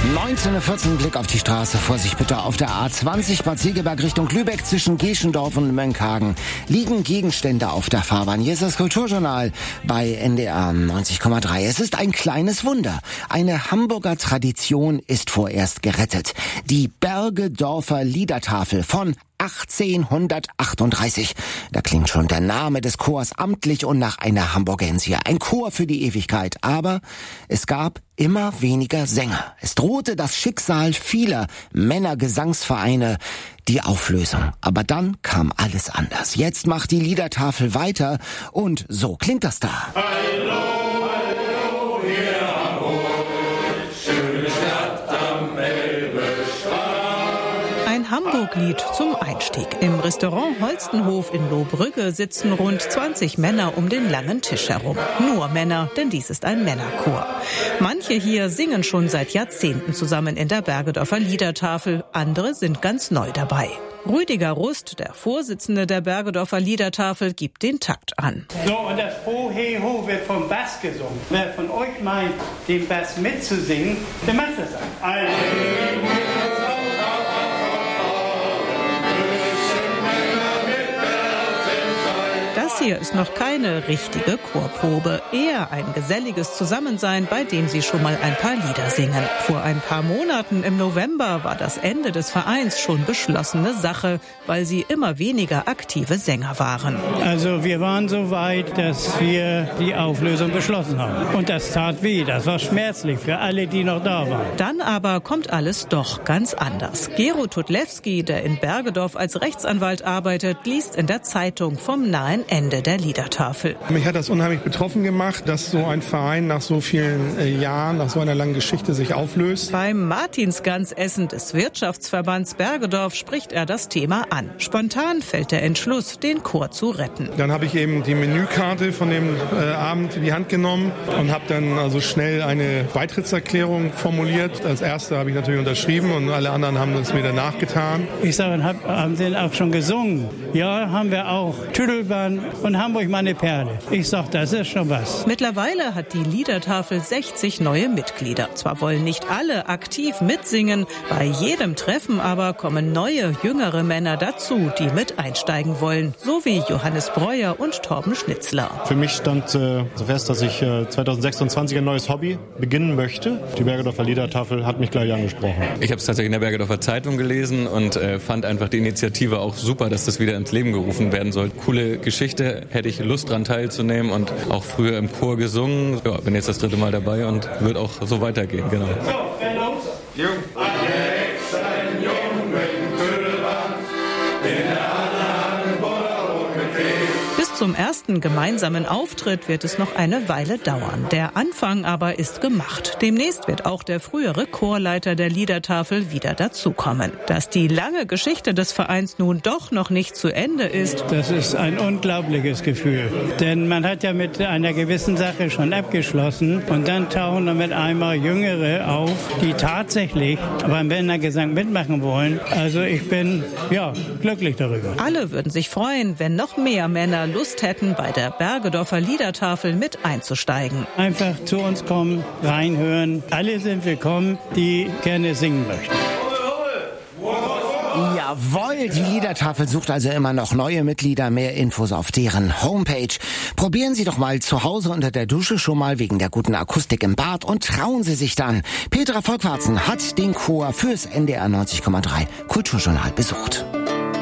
19:14 Uhr, Blick auf die Straße. Vorsicht bitte auf der A20 Bad Segeberg Richtung Lübeck zwischen Geschendorf und Mönckehagen. Liegen Gegenstände auf der Fahrbahn. Hier ist das Kulturjournal bei NDR 90,3. Es ist ein kleines Wunder. Eine Hamburger Tradition ist vorerst gerettet. Die Bergedorfer Liedertafel von 1838. Da klingt schon der Name des Chors amtlich und nach einer Hamburgensie. Ein Chor für die Ewigkeit. Aber es gab immer weniger Sänger. Es drohte das Schicksal vieler Männergesangsvereine, die Auflösung. Aber dann kam alles anders. Jetzt macht die Liedertafel weiter und so klingt das da. Hallo, hallo, hier Hamburg, schöne Stadt am Elbestrand. Ein Hamburg-Lied zum Einstieg. Im Restaurant Holstenhof in Lohbrügge sitzen rund 20 Männer um den langen Tisch herum. Nur Männer, denn dies ist ein Männerchor. Manche hier singen schon seit Jahrzehnten zusammen in der Bergedorfer Liedertafel. Andere sind ganz neu dabei. Rüdiger Rust, der Vorsitzende der Bergedorfer Liedertafel, gibt den Takt an. So, und das Ho, He, Ho wird vom Bass gesungen. Wer von euch meint, den Bass mitzusingen, der macht das an. Das hier ist noch keine richtige Chorprobe, eher ein geselliges Zusammensein, bei dem sie schon mal ein paar Lieder singen. Vor ein paar Monaten im November war das Ende des Vereins schon beschlossene Sache, weil sie immer weniger aktive Sänger waren. Also wir waren so weit, dass wir die Auflösung beschlossen haben. Und das tat weh, das war schmerzlich für alle, die noch da waren. Dann aber kommt alles doch ganz anders. Gero Tudlewski, der in Bergedorf als Rechtsanwalt arbeitet, liest in der Zeitung vom nahen Ende der Liedertafel. Mich hat das unheimlich betroffen gemacht, dass so ein Verein nach so vielen Jahren, nach so einer langen Geschichte sich auflöst. Beim Martinsgansessen des Wirtschaftsverbands Bergedorf spricht er das Thema an. Spontan fällt der Entschluss, den Chor zu retten. Dann habe ich eben die Menükarte von dem Abend in die Hand genommen und habe dann also schnell eine Beitrittserklärung formuliert. Als erste habe ich natürlich unterschrieben und alle anderen haben das mir danach getan. Ich sage, haben Sie auch schon gesungen? Ja, haben wir auch. Tüdelbahn und Hamburg meine Perle. Ich sag, das ist schon was. Mittlerweile hat die Liedertafel 60 neue Mitglieder. Zwar wollen nicht alle aktiv mitsingen, bei jedem Treffen aber kommen neue, jüngere Männer dazu, die mit einsteigen wollen. So wie Johannes Breuer und Torben Schnitzler. Für mich stand so fest, dass ich 2026 ein neues Hobby beginnen möchte. Die Bergedorfer Liedertafel hat mich gleich angesprochen. Ich habe es tatsächlich in der Bergedorfer Zeitung gelesen und fand einfach die Initiative auch super, dass das wieder ins Leben gerufen werden soll. Coole Geschichte, hätte ich Lust dran teilzunehmen und auch früher im Chor gesungen. Ja, bin jetzt das 3. Mal dabei und wird auch so weitergehen, genau. So, wer los? Jo. Alex, ein Jungen, Tüdelband, in der anderen Bollerung mit Tee. Bis zum ersten gemeinsamen Auftritt wird es noch eine Weile dauern. Der Anfang aber ist gemacht. Demnächst wird auch der frühere Chorleiter der Liedertafel wieder dazukommen. Dass die lange Geschichte des Vereins nun doch noch nicht zu Ende ist. Das ist ein unglaubliches Gefühl. Denn man hat ja mit einer gewissen Sache schon abgeschlossen. Und dann tauchen dann mit einmal Jüngere auf, die tatsächlich beim Männergesang mitmachen wollen. Also ich bin, glücklich darüber. Alle würden sich freuen, wenn noch mehr Männer Lust hätten, bei der Bergedorfer Liedertafel mit einzusteigen. Einfach zu uns kommen, reinhören. Alle sind willkommen, die gerne singen möchten. Jawohl, die Liedertafel sucht also immer noch neue Mitglieder. Mehr Infos auf deren Homepage. Probieren Sie doch mal zu Hause unter der Dusche schon mal wegen der guten Akustik im Bad und trauen Sie sich dann. Petra Volkwarzen hat den Chor fürs NDR 90,3 Kulturjournal besucht.